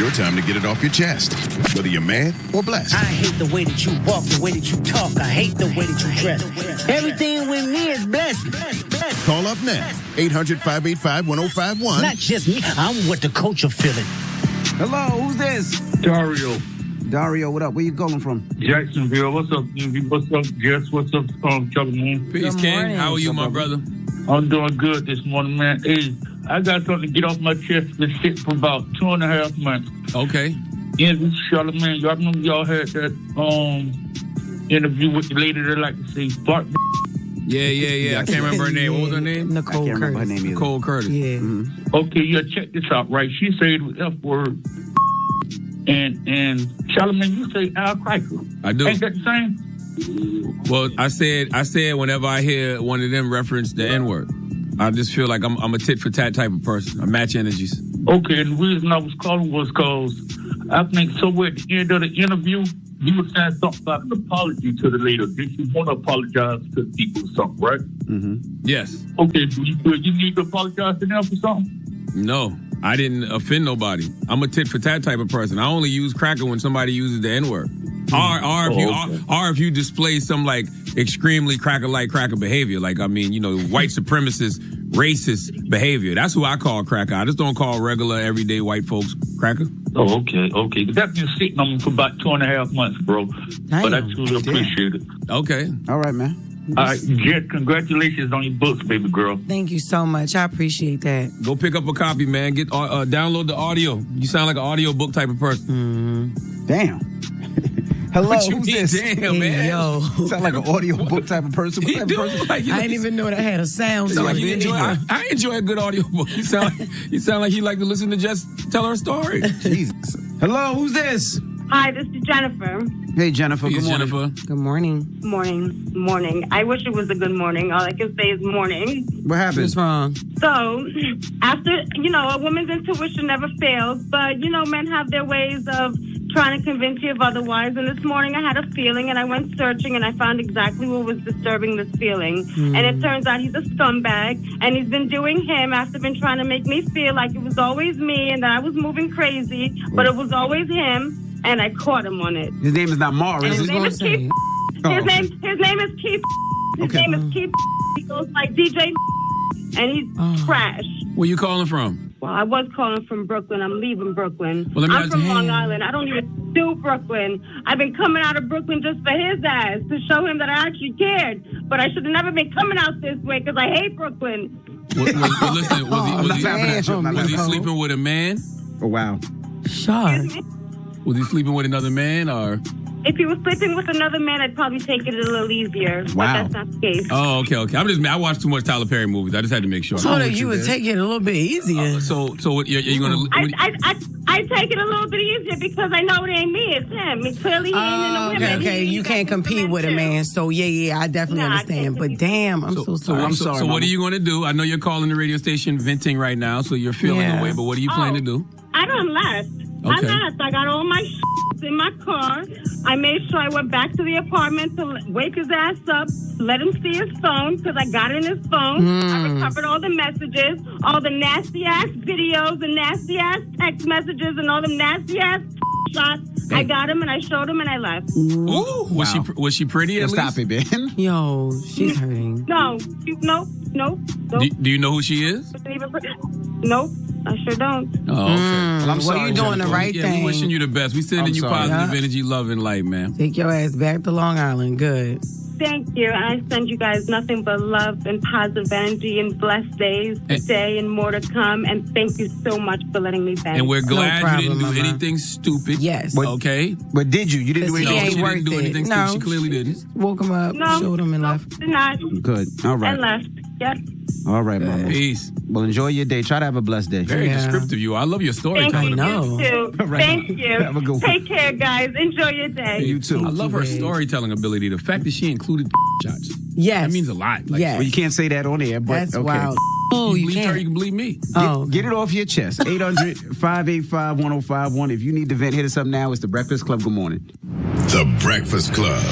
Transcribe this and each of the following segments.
your time to get it off your chest, whether you're mad or blessed. I hate the way that you walk, the way that you talk. I hate the way that you dress. Everything with me is blessed. Call up now, 800-585-1051. Not just me, I'm what the culture feeling. Hello, who's this? Dario. Dario, what up? Where you calling from? Jacksonville. What's up, Envy? What's up, Jess? What's up, Kelly, man? Peace, King. How are you, my brother? I'm doing good this morning, man. Hey, I got something to get off my chest. Been sick for about 2.5 months. Okay. Envy, Charlamagne, y'all remember y'all had that interview with the lady that like to say fart. Yeah. I can't remember her name. What was her name? Nicole Curtis. Remember her name either. Nicole Curtis. Yeah. Mm-hmm. Okay, yeah, check this out, right? She said the F word. And Charlamagne, you say Al Cracker. I do. Ain't that the same? Well, I said whenever I hear one of them reference the N-word, I just feel like I'm a tit for tat type of person. I match energies. Okay, and the reason I was calling was because I think somewhere at the end of the interview, you were saying something about an apology to the lady. Did you want to apologize to the people or something, right? Mm-hmm. Yes. Okay, do you feel you need to apologize to them for something? No, I didn't offend nobody. I'm a tit for tat type of person. I only use cracker when somebody uses the N-word. Or if you display some like extremely cracker-like cracker behavior, like white supremacist, racist behavior. That's who I call cracker. I just don't call regular everyday white folks cracker. Oh, okay. That's been sitting on me for about 2.5 months, bro. But I truly appreciate it. Okay. All right, man. All right, Jet, congratulations on your books, baby girl. Thank you so much. I appreciate that. Go pick up a copy, man. Get download the audio. You sound like an audio book type of person. Damn. Hello, who's this? Damn, man. Yo. You sound like an audio book type of person. What type of person? I didn't even know that had a sound. I enjoy a good audio book. You sound like you like to listen to Jess tell her story. Jesus. Hello, who's this? Hi, this is Jennifer. Hey, Jennifer. Good morning. Jennifer. Good morning. Morning. I wish it was a good morning. All I can say is morning. What happened? What's wrong? So, after, a woman's intuition never fails, but, men have their ways of trying to convince you of otherwise. And this morning I had a feeling and I went searching and I found exactly what was disturbing this feeling. And it turns out he's a scumbag and he's been doing him after been trying to make me feel like it was always me and that I was moving crazy, but it was always him. And I caught him on it. His name is not Morris. His name is Keith. His name is Keith. His name is Keith. He goes like DJ, and he's trash. Where you calling from? Well, I was calling from Brooklyn. I'm leaving Brooklyn. Well, I'm from Long Island. I don't even do Brooklyn. I've been coming out of Brooklyn just for his ass to show him that I actually cared. But I should have never been coming out this way because I hate Brooklyn. Listen, was he sleeping with a man? Oh, wow. Sure. Was he sleeping with another man, or? If he was sleeping with another man, I'd probably take it a little easier. Wow. But that's not the case. Oh, okay. I watched too much Tyler Perry movies. I just had to make sure. So that you would take it a little bit easier. So what, you're going to... I take it a little bit easier because I know it ain't me, it's him. It clearly he ain't in the women. Okay. You can't compete with a man. So, yeah, I definitely understand. But damn, I'm so sorry. I'm sorry. So what are you going to do? I know you're calling the radio station venting right now, so you're feeling away, but what are you planning to do? I done left. Okay. I left. I got all my in my car. I made sure I went back to the apartment to wake his ass up, let him see his phone, because I got it in his phone. I recovered all the messages, all the nasty-ass videos, the nasty-ass text messages, and all the nasty-ass shots. Hey. I got him, and I showed him, and I left. Ooh, was she pretty at least? Stop it, man. Yo, she's hurting. No. Do you know who she is? Nope. I sure don't. Oh, okay. Well, I'm sorry, you doing the right thing. We're wishing you the best. We sending you positive energy, love, and light, man. Take your ass back to Long Island. Good. Thank you. And I send you guys nothing but love and positive energy and blessed days today and more to come. And thank you so much for letting me vent. And we're glad you didn't do anything stupid. Yes. Okay. But did you? You didn't do anything? No, she didn't do anything stupid. She clearly didn't. Woke him up, showed him, and left. Did not. Good. All right. And left. Yep. All right, Mama. Peace. Well, enjoy your day. Try to have a blessed day. Very descriptive, you. I love your storytelling. Thank you, too. Thank you. Have a good one. Take care, guys. Enjoy your day. You too. I love her storytelling ability. The fact that she included shots. Yes. That means a lot. Yes. Well, you can't say that on air, but that's okay. wild. Oh, you believe her, you can believe me. Get it off your chest. 800-585-1051. If you need to vent, hit us up now. It's The Breakfast Club. Good morning. The Breakfast Club.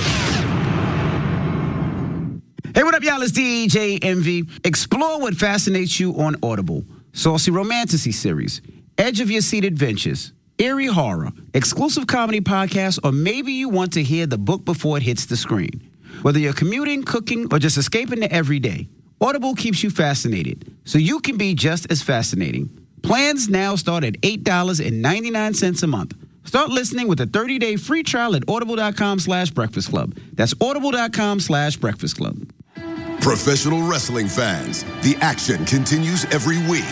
Hey, what up, y'all? It's DJ Envy. Explore what fascinates you on Audible. Saucy Romanticy series, edge of your seat adventures, eerie horror, exclusive comedy podcasts, or maybe you want to hear the book before it hits the screen. Whether you're commuting, cooking, or just escaping the everyday, Audible keeps you fascinated, so you can be just as fascinating. Plans now start at $8.99 a month. Start listening with a 30-day free trial at audible.com/Breakfast Club. That's audible.com/Breakfast Club. Professional wrestling fans, the action continues every week.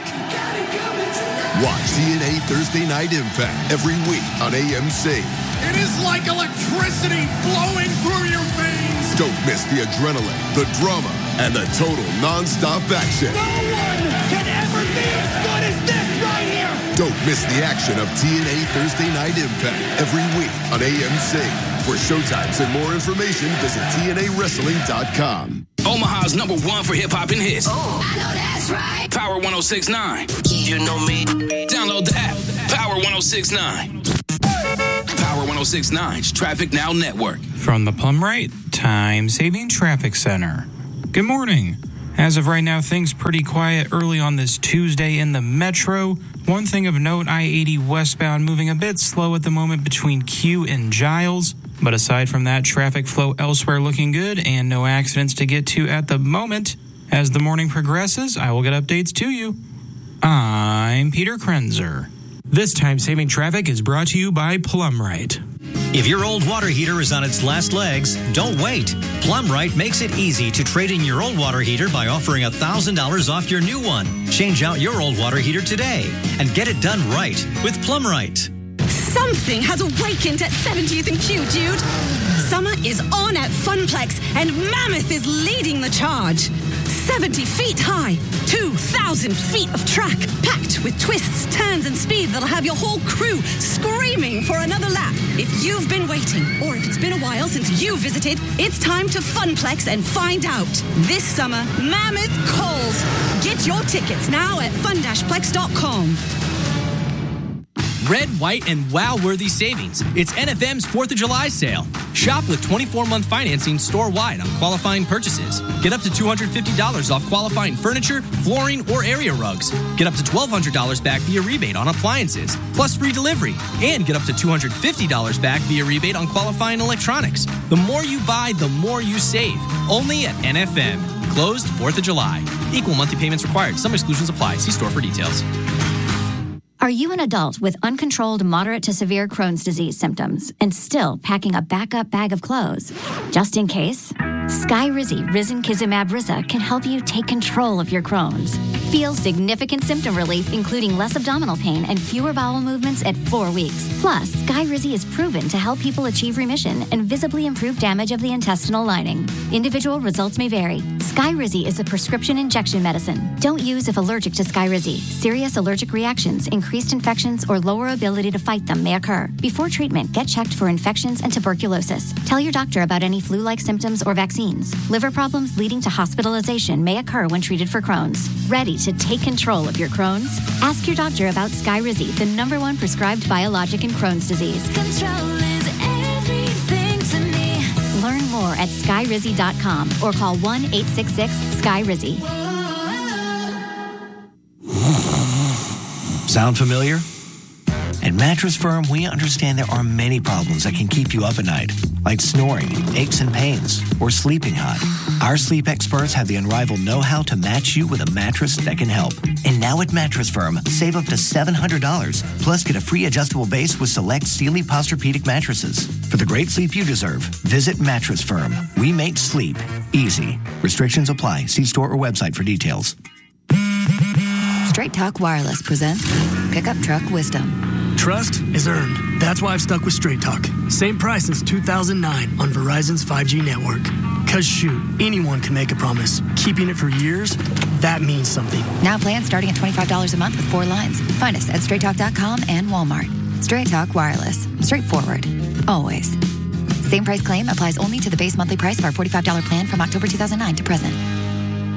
Watch TNA Thursday Night Impact every week on AMC. It is like electricity flowing through your veins. Don't miss the adrenaline, the drama, and the total non-stop action. No one can ever be as good as this right here. Don't miss the action of TNA Thursday Night Impact every week on AMC. For showtimes and more information, visit TNAWrestling.com. Omaha's #1 for hip-hop and hits. Oh, I know that's right. Power 106.9. You know me. Download the app. Power 106.9. Power 106.9's Traffic Now Network. From the Plum Right Time Saving Traffic Center. Good morning. As of right now, things pretty quiet early on this Tuesday in the metro. One thing of note, I-80 westbound moving a bit slow at the moment between Q and Giles. But aside from that, traffic flow elsewhere looking good and no accidents to get to at the moment. As the morning progresses, I will get updates to you. I'm Peter Krenzer. This time saving traffic is brought to you by Plum Right. If your old water heater is on its last legs, don't wait. Plum Right makes it easy to trade in your old water heater by offering $1,000 off your new one. Change out your old water heater today and get it done right with Plum Right. Something has awakened at 70th and Q, Jude. Summer is on at Funplex, and Mammoth is leading the charge. 70 feet high, 2,000 feet of track, packed with twists, turns, and speed that'll have your whole crew screaming for another lap. If you've been waiting, or if it's been a while since you visited, it's time to Funplex and find out. This summer, Mammoth calls. Get your tickets now at fun-plex.com. Red, white, and wow-worthy savings. It's NFM's 4th of July sale. Shop with 24-month financing store-wide on qualifying purchases. Get up to $250 off qualifying furniture, flooring, or area rugs. Get up to $1,200 back via rebate on appliances, plus free delivery. And get up to $250 back via rebate on qualifying electronics. The more you buy, the more you save. Only at NFM. Closed 4th of July. Equal monthly payments required. Some exclusions apply. See store for details. Are you an adult with uncontrolled moderate to severe Crohn's disease symptoms and still packing a backup bag of clothes? Just in case, Skyrizi Risankizumab Risa can help you take control of your Crohn's. Feel significant symptom relief, including less abdominal pain and fewer bowel movements at 4 weeks. Plus, Skyrizi is proven to help people achieve remission and visibly improve damage of the intestinal lining. Individual results may vary. Skyrizi is a prescription injection medicine. Don't use if allergic to Skyrizi. Serious allergic reactions, increased infections, or lower ability to fight them may occur. Before treatment, get checked for infections and tuberculosis. Tell your doctor about any flu-like symptoms or vaccines. Liver problems leading to hospitalization may occur when treated for Crohn's. Ready to take control of your Crohn's? Ask your doctor about Skyrizi, the #1 prescribed biologic in Crohn's disease. Control is everything to me. Learn more at skyrizi.com or call 1-866-SKYRIZI. Sound familiar? At Mattress Firm, we understand there are many problems that can keep you up at night, like snoring, aches and pains, or sleeping hot. Our sleep experts have the unrivaled know-how to match you with a mattress that can help. And now at Mattress Firm, save up to $700, plus get a free adjustable base with select Sealy Posturepedic mattresses. For the great sleep you deserve, visit Mattress Firm. We make sleep easy. Restrictions apply. See store or website for details. Straight Talk Wireless presents Pickup Truck Wisdom. Trust is earned. That's why I've stuck with Straight Talk. Same price since 2009 on Verizon's 5G network. Cause shoot, anyone can make a promise. Keeping it for years, that means something. Now plans starting at $25 a month with 4 lines. Find us at straighttalk.com and Walmart. Straight Talk Wireless. Straightforward. Always. Same price claim applies only to the base monthly price of our $45 plan from October 2009 to present.